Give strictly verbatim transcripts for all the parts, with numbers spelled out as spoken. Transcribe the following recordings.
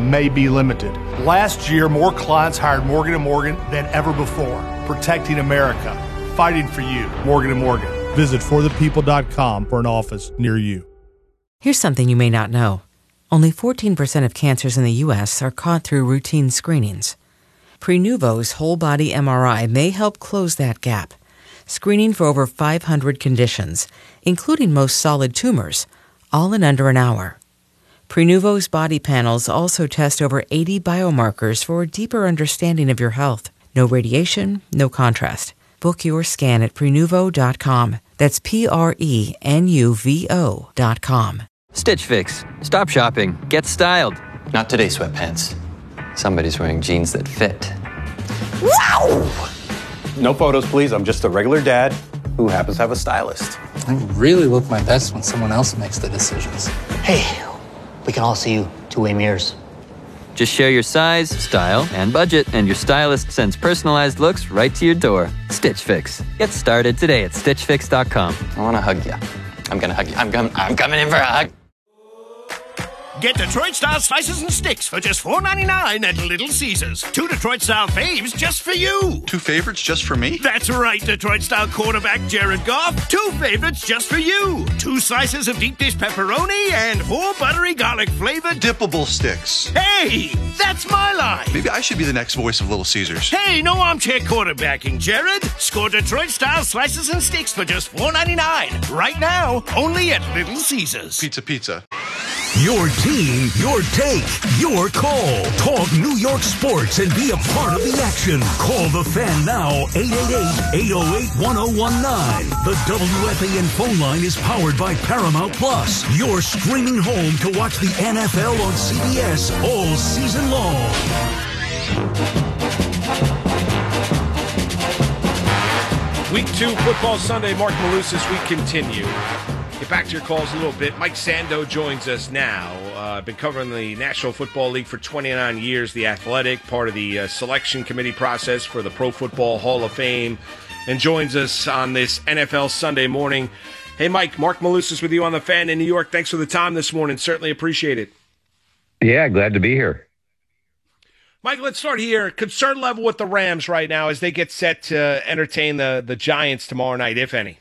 may be limited. Last year, more clients hired Morgan and Morgan than ever before, protecting America, fighting for you. Morgan and Morgan. Visit for the people dot com for an office near you. Here's something you may not know. Only fourteen percent of cancers in the U S are caught through routine screenings. Prenuvo's whole-body M R I may help close that gap, screening for over five hundred conditions, including most solid tumors, all in under an hour. Prenuvo's body panels also test over eighty biomarkers for a deeper understanding of your health. No radiation, no contrast. Book your scan at Prenuvo dot com. That's P R E N U V O dot com. Stitch Fix. Stop shopping. Get styled. Not today, sweatpants. Somebody's wearing jeans that fit. Wow! No photos, please. I'm just a regular dad who happens to have a stylist. I really look my best when someone else makes the decisions. Hey, we can all see you two-way mirrors. Just share your size, style, and budget, and your stylist sends personalized looks right to your door. Stitch Fix. Get started today at Stitch Fix dot com. I want to hug you. I'm going to hug you. I'm, com- I'm coming in for a hug. Get Detroit-style slices and sticks for just four ninety-nine at Little Caesars. Two Detroit-style faves just for you. Two favorites just for me? That's right, Detroit-style quarterback Jared Goff. Two favorites just for you. Two slices of deep dish pepperoni and four buttery garlic-flavored dippable sticks. Hey, that's my line. Maybe I should be the next voice of Little Caesars. Hey, no armchair quarterbacking, Jared. Score Detroit-style slices and sticks for just four ninety-nine. Right now, only at Little Caesars. Pizza, pizza. Your team, your take, your call. Talk New York sports and be a part of the action. Call the Fan now, eight eight eight, eight oh eight, one oh one nine. The W F A N phone line is powered by Paramount Plus. Your streaming home to watch the N F L on C B S all season long. Week two, Football Sunday. Mark Malusis, we continue. Get back to your calls a little bit. Mike Sando joins us now. Uh, been covering the National Football League for twenty-nine years, The Athletic, part of the uh, selection committee process for the Pro Football Hall of Fame, and joins us on this N F L Sunday morning. Hey, Mike, Mark Malusis with you on the Fan in New York. Thanks for the time this morning. Certainly appreciate it. Yeah, glad to be here. Mike, let's start here. Concern level with the Rams right now as they get set to entertain the, the Giants tomorrow night, if any.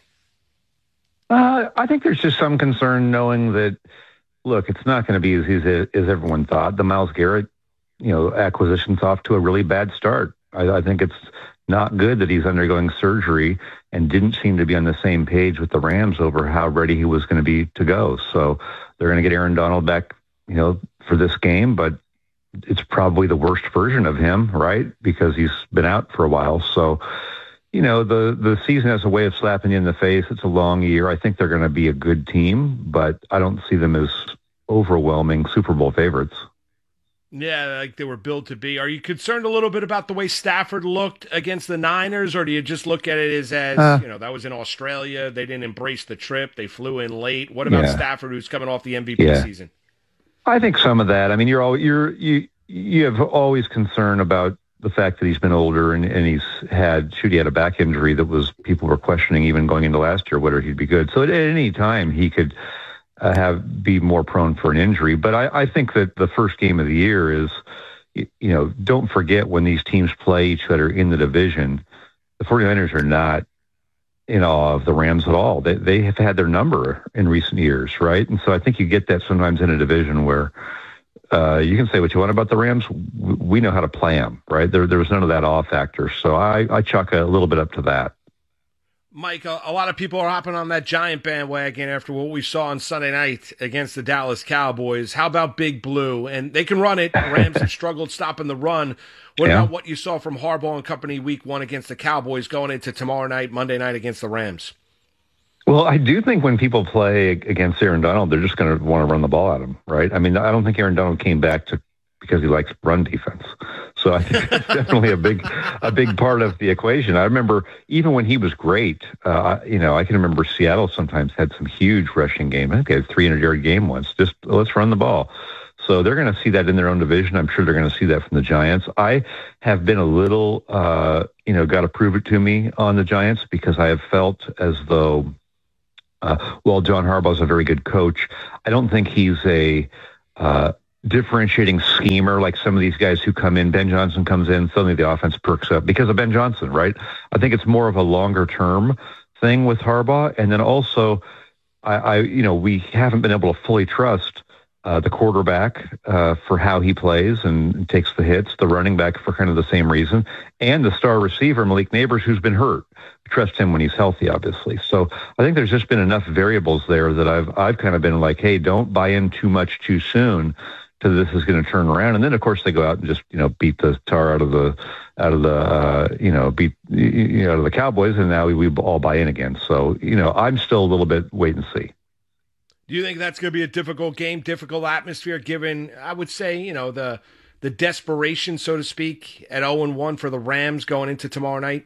Uh, I think there's just some concern knowing that, look, it's not going to be as easy as everyone thought. The Myles Garrett, you know, acquisition's off to a really bad start. I, I think it's not good that he's undergoing surgery and didn't seem to be on the same page with the Rams over how ready he was going to be to go. So they're going to get Aaron Donald back, you know, for this game, but it's probably the worst version of him, right? Because he's been out for a while. So, you know, the, the season has a way of slapping you in the face. It's a long year. I think they're going to be a good team, but I don't see them as overwhelming Super Bowl favorites. Yeah, like they were built to be. Are you concerned a little bit about the way Stafford looked against the Niners, or do you just look at it as, as uh, you know, that was in Australia. They didn't embrace the trip. They flew in late. What about yeah. Stafford, who's coming off the M V P yeah. season? I think some of that. I mean, you're all, you're you you have always concern about the fact that he's been older and, and he's had, shoot, he had a back injury that was, people were questioning even going into last year whether he'd be good. So at any time he could uh, have be more prone for an injury. But I, I think that the first game of the year is, you know, don't forget when these teams play each other in the division, the 49ers are not in awe of the Rams at all. They they have had their number in recent years, right? And so I think you get that sometimes in a division where uh, you can say what you want about the Rams. We know how to play them, right? There there was none of that awe factor. So I, I chalk a little bit up to that. Mike, a, a lot of people are hopping on that Giant bandwagon after what we saw on Sunday night against the Dallas Cowboys. How about Big Blue? And they can run it. The Rams have struggled stopping the run. What yeah. about what you saw from Harbaugh and company week one against the Cowboys going into tomorrow night, Monday night against the Rams? Well, I do think when people play against Aaron Donald, they're just going to want to run the ball at him, right? I mean, I don't think Aaron Donald came back to because he likes run defense. So I think that's definitely a big a big part of the equation. I remember even when he was great, uh, you know, I can remember Seattle sometimes had some huge rushing game. I think they had a three hundred yard game once. Just let's run the ball. So they're going to see that in their own division. I'm sure they're going to see that from the Giants. I have been a little, uh, you know, got to prove it to me on the Giants because I have felt as though, uh, while John Harbaugh is a very good coach, I don't think he's a, uh, differentiating schemer like some of these guys who come in. Ben Johnson comes in, suddenly the offense perks up because of Ben Johnson, right? I think it's more of a longer term thing with Harbaugh. And then also, I, I you know, we haven't been able to fully trust uh, the quarterback uh, for how he plays and takes the hits, the running back for kind of the same reason, and the star receiver, Malik Neighbors, who's been hurt. We trust him when he's healthy, obviously. So I think there's just been enough variables there that I've I've kind of been like, hey, don't buy in too much too soon to this is going to turn around. And then, of course, they go out and just, you know, beat the tar out of the, out of the, uh, you know, beat, you know, out of the Cowboys, and now we, we all buy in again. So, you know, I'm still a little bit wait and see. Do you think that's going to be a difficult game, difficult atmosphere, given, I would say, you know, the the desperation, so to speak, at oh and one for the Rams going into tomorrow night?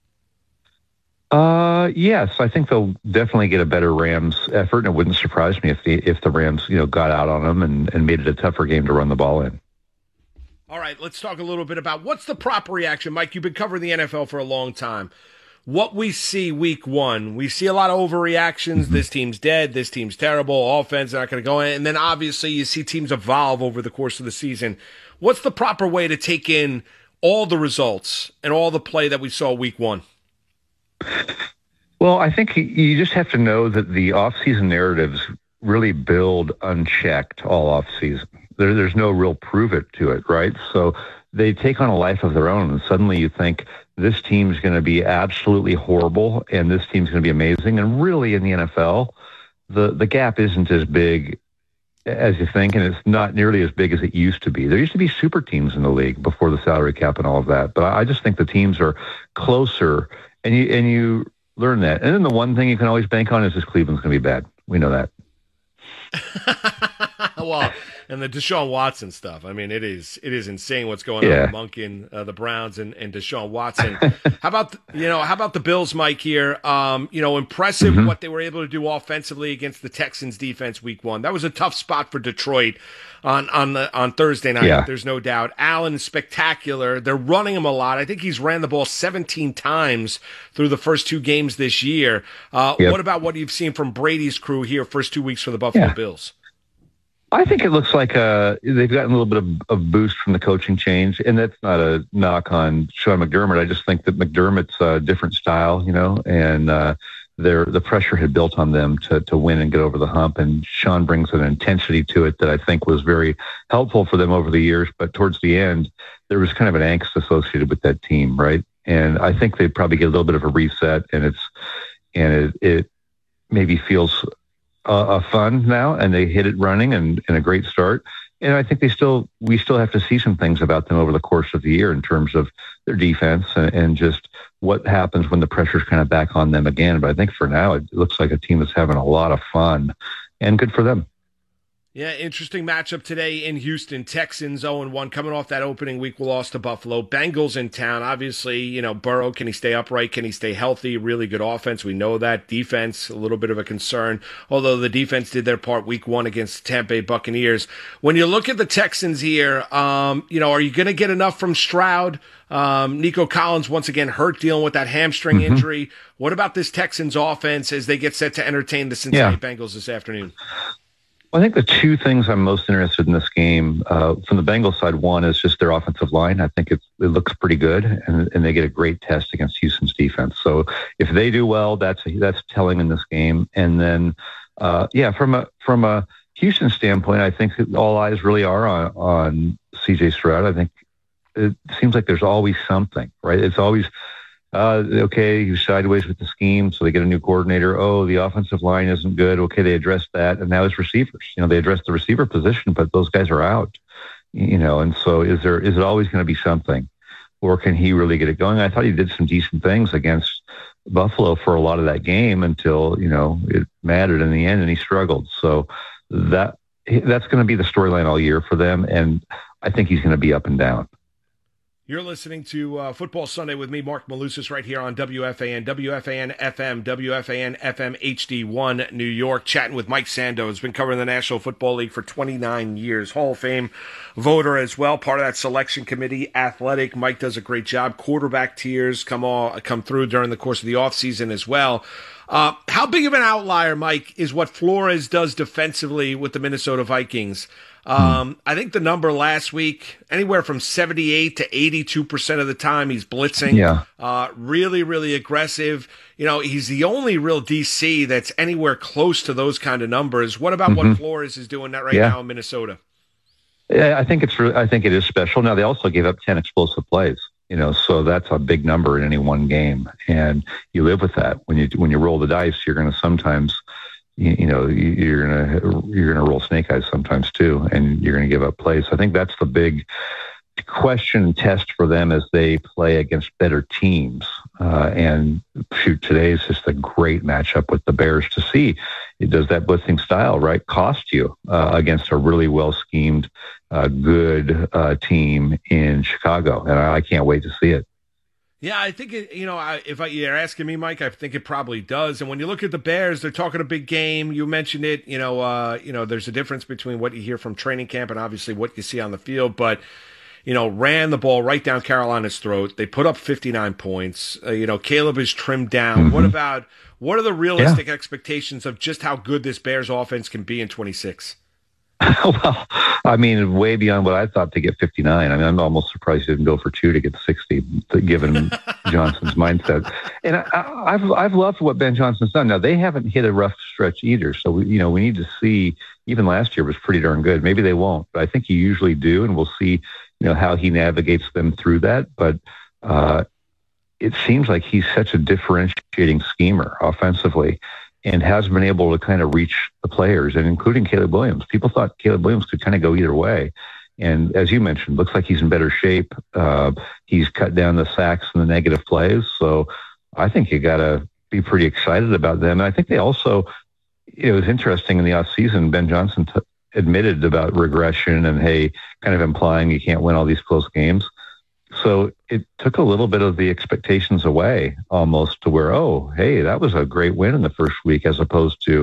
Uh, yes, I think they'll definitely get a better Rams effort, and it wouldn't surprise me if the if the Rams, you know, got out on them and, and made it a tougher game to run the ball in. All right, let's talk a little bit about what's the proper reaction. Mike, you've been covering the N F L for a long time. What we see week one, we see a lot of overreactions. Mm-hmm. This team's dead. This team's terrible. Offense not going to go in. And then obviously you see teams evolve over the course of the season. What's the proper way to take in all the results and all the play that we saw week one? Well, I think you just have to know that the off-season narratives really build unchecked all off-season. There, there's no real prove it to it, right? So they take on a life of their own, and suddenly you think this team's going to be absolutely horrible and this team's going to be amazing. And really in the N F L, the, the gap isn't as big as you think, and it's not nearly as big as it used to be. There used to be super teams in the league before the salary cap and all of that, but I just think the teams are closer, and you and you learn that. And then the one thing you can always bank on is this Cleveland's going to be bad. We know that. Well, and the Deshaun Watson stuff. I mean, it is it is insane what's going yeah. on with Monken, uh, the Browns, and, and Deshaun Watson. How about the, you know how about the Bills, Mike? Here, um, you know, impressive mm-hmm. what they were able to do offensively against the Texans defense week one. That was a tough spot for Detroit on on the on Thursday night. Yeah. There's no doubt. Allen is spectacular. They're running him a lot. I think he's ran the ball seventeen times through the first two games this year. Uh, yep. What about what you've seen from Brady's crew here, first two weeks for the Buffalo yeah. Bills? I think it looks like uh, they've gotten a little bit of, of boost from the coaching change, and that's not a knock on Sean McDermott. I just think that McDermott's a different style, you know, and uh, their the pressure had built on them to to win and get over the hump, and Sean brings an intensity to it that I think was very helpful for them over the years. But towards the end, there was kind of an angst associated with that team, right? And I think they probably get a little bit of a reset, and it's and it, it maybe feels Uh, fun now, and they hit it running and, and a great start. And I think they still, we still have to see some things about them over the course of the year in terms of their defense and, and just what happens when the pressure's kind of back on them again. But I think for now, it looks like a team that's having a lot of fun, and good for them. Yeah, interesting matchup today in Houston. Texans oh and one, coming off that opening week loss to Buffalo. Bengals in town. Obviously, you know, Burrow, can he stay upright? Can he stay healthy? Really good offense. We know that. Defense, a little bit of a concern, although the defense did their part week one against the Tampa Bay Buccaneers. When you look at the Texans here, um, you know, are you going to get enough from Stroud? Um, Nico Collins, once again, hurt, dealing with that hamstring mm-hmm. injury. What about this Texans offense as they get set to entertain the Cincinnati yeah. Bengals this afternoon? I think the two things I'm most interested in this game, uh, from the Bengals side, one is just their offensive line. I think it, it looks pretty good, and, and they get a great test against Houston's defense. So if they do well, that's that's telling in this game. And then, uh, yeah, from a from a Houston standpoint, I think that all eyes really are on, on C J Stroud. I think it seems like there's always something, right? It's always, Uh, okay, he was sideways with the scheme, so they get a new coordinator. Oh, the offensive line isn't good. Okay, they addressed that, and now it's receivers. You know, they addressed the receiver position, but those guys are out. You know, and so is there? Is it always going to be something, or can he really get it going? I thought he did some decent things against Buffalo for a lot of that game until, you know, it mattered in the end, and he struggled. So that that's going to be the storyline all year for them, and I think he's going to be up and down. You're listening to uh, Football Sunday with me, Mark Malusis, right here on W F A N, W F A N F M, W F A N F M H D one, New York. Chatting with Mike Sando, who's been covering the National Football League for twenty-nine years. Hall of Fame voter as well, part of that selection committee. Athletic. Mike does a great job. Quarterback tiers come all come through during the course of the offseason as well. Uh, how big of an outlier, Mike, is what Flores does defensively with the Minnesota Vikings? Um, I think the number last week, anywhere from seventy-eight to eighty-two percent of the time, he's blitzing. Yeah. Uh, really, really aggressive. You know, he's the only real D C that's anywhere close to those kind of numbers. What about Mm-hmm. what Flores is doing that right Yeah. now in Minnesota? Yeah, I think it's. Re- I think it is special. Now they also gave up ten explosive plays. You know, so that's a big number in any one game, and you live with that. When you when you roll the dice, you're going to sometimes, you, you know, you're going to you're going to roll snake eyes sometimes too, and you're going to give up plays. I think that's the big question and test for them as they play against better teams. Uh, and shoot, today is just a great matchup with the Bears to see. Does that blitzing style, right, cost you uh, against a really well-schemed, uh, good uh, team in Chicago? And I, I can't wait to see it. Yeah, I think, it, you know, I, if I, you're asking me, Mike, I think it probably does. And when you look at the Bears, they're talking a big game. You mentioned it, you know, uh, you know, there's a difference between what you hear from training camp and obviously what you see on the field. But, you know, ran the ball right down Carolina's throat. They put up fifty-nine points. Uh, you know, Caleb is trimmed down. Mm-hmm. What about, what are the realistic yeah. expectations of just how good this Bears offense can be in twenty-six? Well, I mean, way beyond what I thought to get fifty-nine. I mean, I'm almost surprised he didn't go for two to get sixty, given Johnson's mindset. And I, I've I've loved what Ben Johnson's done. Now, they haven't hit a rough stretch either, so we, you know, we need to see. Even last year was pretty darn good. Maybe they won't, but I think you usually do, and we'll see. You know how he navigates them through that, but uh, it seems like he's such a differentiating schemer offensively, and has been able to kind of reach the players, and including Caleb Williams. People thought Caleb Williams could kind of go either way. And as you mentioned, looks like he's in better shape. Uh, he's cut down the sacks and the negative plays. So I think you got to be pretty excited about them. And I think they also, it was interesting in the offseason, Ben Johnson t- admitted about regression and, hey, kind of implying you can't win all these close games. So it took a little bit of the expectations away almost to where, oh, hey, that was a great win in the first week, as opposed to,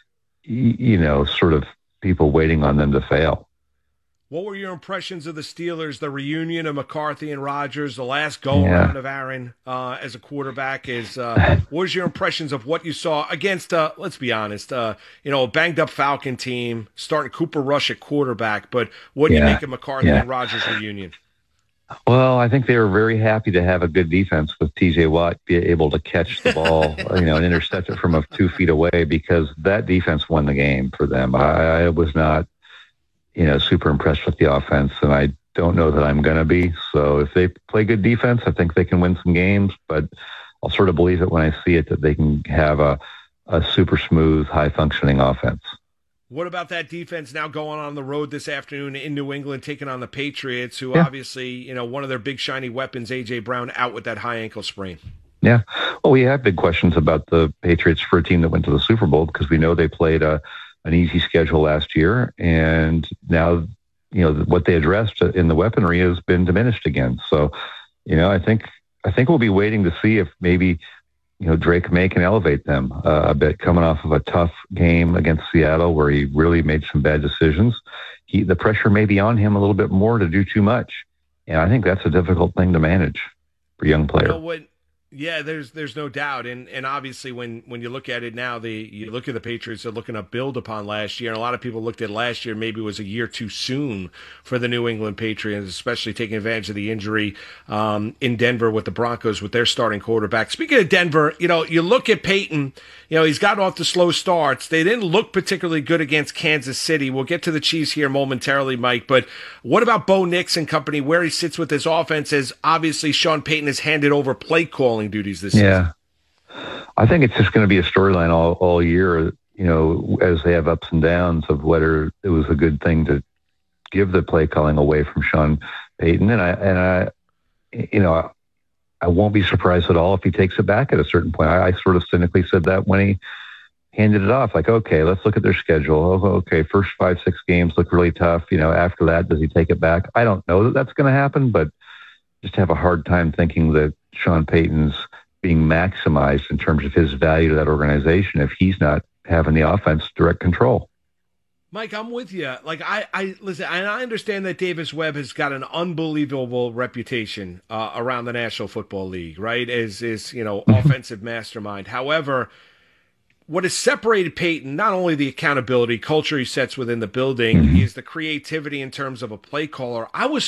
you know, sort of people waiting on them to fail. What were your impressions of the Steelers, the reunion of McCarthy and Rodgers, the last go-around yeah. of Aaron uh, as a quarterback? Is uh, what was your impressions of what you saw against, uh, let's be honest, uh, you know, a banged-up Falcon team, starting Cooper Rush at quarterback, but what do yeah. you make of McCarthy yeah. and Rodgers reunion? Well, I think they were very happy to have a good defense with T J Watt be able to catch the ball, you know, and intercept it from a two feet away, because that defense won the game for them. I, I was not, you know, super impressed with the offense, and I don't know that I'm going to be. So if they play good defense, I think they can win some games, but I'll sort of believe it when I see it that they can have a, a super smooth, high-functioning offense. What about that defense now going on the road this afternoon in New England, taking on the Patriots, who yeah. obviously, you know, one of their big shiny weapons, A J Brown, out with that high ankle sprain? Yeah. Well, we have big questions about the Patriots for a team that went to the Super Bowl, because we know they played a an easy schedule last year, and now, you know, what they addressed in the weaponry has been diminished again. So, you know, I think I think we'll be waiting to see if maybe, you know, Drake May can elevate them uh, a bit, coming off of a tough game against Seattle where he really made some bad decisions. He, the pressure may be on him a little bit more to do too much, and I think that's a difficult thing to manage for young players. You know what? Yeah, there's there's no doubt, and and obviously when, when you look at it now, the you look at the Patriots are looking to build upon last year, and a lot of people looked at last year maybe it was a year too soon for the New England Patriots, especially taking advantage of the injury um, in Denver with the Broncos with their starting quarterback. Speaking of Denver, you know, you look at Peyton, you know, he's gotten off the slow starts. They didn't look particularly good against Kansas City. We'll get to the Chiefs here momentarily, Mike, but what about Bo Nix and company, where he sits with his offense, as obviously Sean Payton has handed over play calling duties this yeah. season? I think it's just going to be a storyline all, all year, you know, as they have ups and downs of whether it was a good thing to give the play calling away from Sean Payton. And I, and I, you know, I, I won't be surprised at all if he takes it back at a certain point. I, I sort of cynically said that when he handed it off, like, okay, let's look at their schedule. Oh, okay, first five, six games look really tough. You know, after that, does he take it back? I don't know that that's going to happen, but just have a hard time thinking that Sean Payton's being maximized in terms of his value to that organization if he's not having the offense direct control. Mike, I'm with you. Like, I, I listen, and I understand that Davis Webb has got an unbelievable reputation uh, around the National Football League, right? As is, you know, offensive mastermind. However, what has separated Peyton, not only the accountability culture he sets within the building, mm-hmm. is the creativity in terms of a play caller. I was